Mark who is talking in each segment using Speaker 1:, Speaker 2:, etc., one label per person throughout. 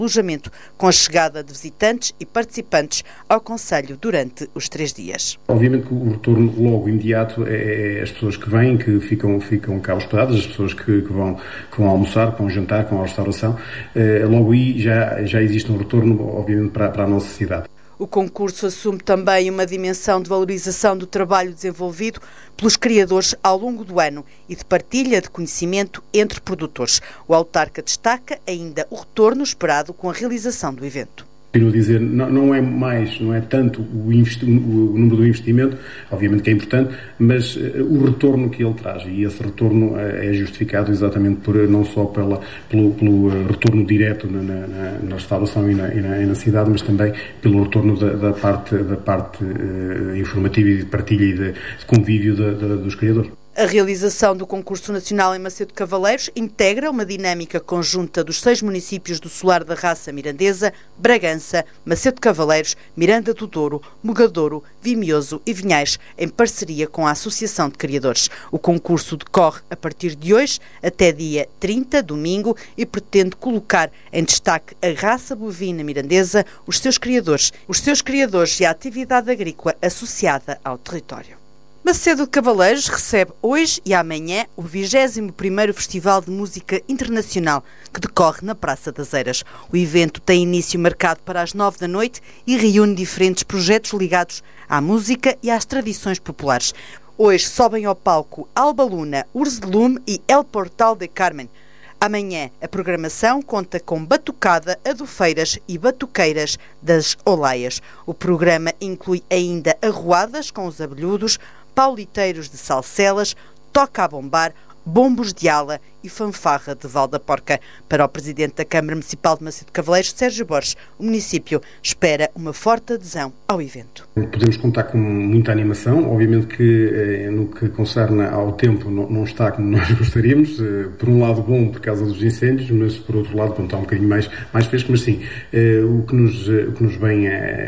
Speaker 1: alojamento, com a chegada de visitantes e participantes ao concelho durante os 3 dias.
Speaker 2: Obviamente que o retorno logo imediato é as pessoas que vêm, que ficam cá hospedadas, as pessoas que vão almoçar, que vão jantar, que vão à restauração. Logo aí já existe um retorno, obviamente, para a nossa cidade.
Speaker 1: O concurso assume também uma dimensão de valorização do trabalho desenvolvido pelos criadores ao longo do ano e de partilha de conhecimento entre produtores. O autarca destaca ainda o retorno esperado com a realização do evento.
Speaker 2: Quero dizer, não é tanto o número do investimento, obviamente que é importante, mas o retorno que ele traz, e esse retorno é justificado exatamente não só pelo retorno direto na restauração e na cidade, mas também pelo retorno da parte informativa e de partilha e de convívio dos criadores.
Speaker 1: A realização do concurso nacional em Macedo de Cavaleiros integra uma dinâmica conjunta dos 6 municípios do solar da raça mirandesa: Bragança, Macedo de Cavaleiros, Miranda do Douro, Mogadouro, Vimioso e Vinhais, em parceria com a Associação de Criadores. O concurso decorre a partir de hoje até dia 30, domingo, e pretende colocar em destaque a raça bovina mirandesa, os seus criadores e a atividade agrícola associada ao território. Macedo de Cavaleiros recebe hoje e amanhã o 21º Festival de Música Internacional, que decorre na Praça das Eiras. O evento tem início marcado para as 9 da noite e reúne diferentes projetos ligados à música e às tradições populares. Hoje sobem ao palco Alba Luna, Urs de Lume e El Portal de Carmen. Amanhã a programação conta com batucada, adufeiras e batuqueiras das Olaias. O programa inclui ainda arruadas com os abelhudos, pauliteiros de Salcelas, toca a bombar, bombos de ala e fanfarra de Val da Porca. Para o Presidente da Câmara Municipal de Macedo de Cavaleiros, Sérgio Borges, o município espera uma forte adesão ao evento.
Speaker 2: Podemos contar com muita animação, obviamente que no que concerne ao tempo não está como nós gostaríamos, por um lado bom por causa dos incêndios, mas por outro lado está um bocadinho mais fresco, mas sim, o que nos vem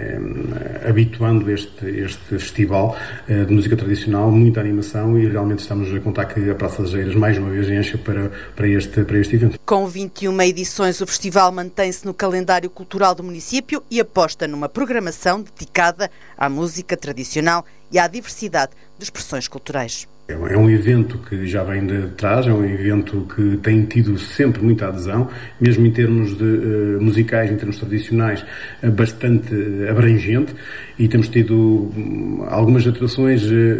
Speaker 2: habituando este festival de música tradicional, muita animação, e realmente estamos a contar que a Praça das Eiras mais uma vez enche para este evento.
Speaker 1: Com 21 edições, o festival mantém-se no calendário cultural do município e aposta numa programação dedicada à música tradicional e à diversidade de expressões culturais.
Speaker 2: É um evento que já vem de trás, é um evento que tem tido sempre muita adesão, mesmo em termos de musicais, em termos tradicionais, bastante abrangente, e temos tido algumas atrações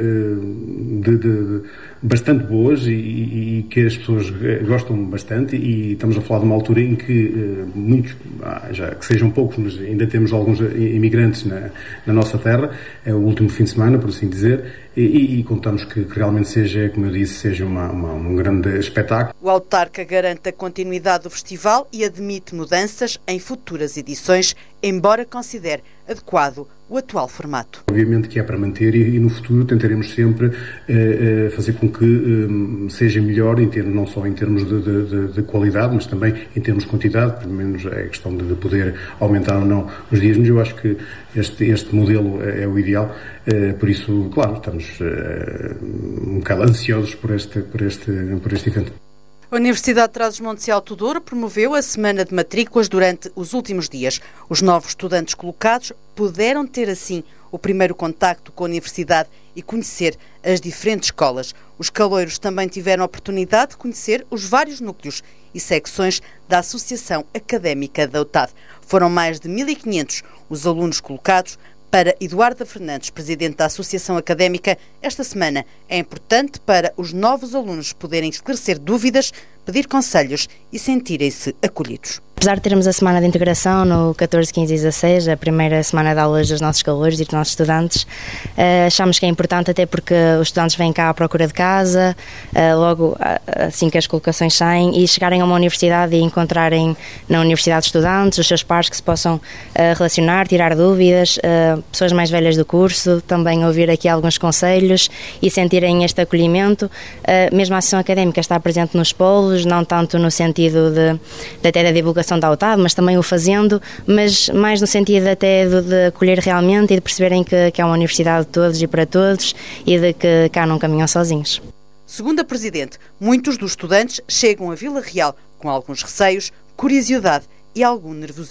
Speaker 2: bastante boas e que as pessoas gostam bastante, e estamos a falar de uma altura em que muitos, já que sejam poucos, mas ainda temos alguns imigrantes na nossa terra, é o último fim de semana, por assim dizer, e contamos que realmente seja, como eu disse, seja um grande espetáculo.
Speaker 1: O autarca garante a continuidade do festival e admite mudanças em futuras edições, embora considere adequado o atual formato.
Speaker 2: Obviamente que é para manter, e no futuro tentaremos sempre fazer com que seja melhor, não só em termos de qualidade, mas também em termos de quantidade, pelo menos é questão de poder aumentar ou não os dias, mas eu acho que este modelo é o ideal, por isso, claro, estamos um bocado ansiosos por este evento.
Speaker 1: A Universidade de Trás-os-Montes e Alto Douro promoveu a semana de matrículas durante os últimos dias. Os novos estudantes colocados puderam ter, assim, o primeiro contacto com a universidade e conhecer as diferentes escolas. Os caloiros também tiveram a oportunidade de conhecer os vários núcleos e secções da Associação Académica da UTAD. Foram mais de 1.500 os alunos colocados. Para Eduarda Fernandes, presidente da Associação Académica, esta semana é importante para os novos alunos poderem esclarecer dúvidas, pedir conselhos e sentirem-se acolhidos.
Speaker 3: Apesar de termos a semana de integração no 14, 15 e 16, a primeira semana de aulas dos nossos calouros e dos nossos estudantes, achamos que é importante, até porque os estudantes vêm cá à procura de casa, logo assim que as colocações saem, e chegarem a uma universidade e encontrarem na universidade estudantes, os seus pares que se possam relacionar, tirar dúvidas, pessoas mais velhas do curso, também ouvir aqui alguns conselhos e sentirem este acolhimento. Mesmo a Associação Académica está presente nos polos, não tanto no sentido até da divulgação da UTAD, mas também o fazendo, mas mais no sentido até de acolher realmente e de perceberem que é uma universidade de todos e para todos, e de que cá não caminham sozinhos.
Speaker 1: Segundo a Presidente, muitos dos estudantes chegam a Vila Real com alguns receios, curiosidade e algum nervosismo.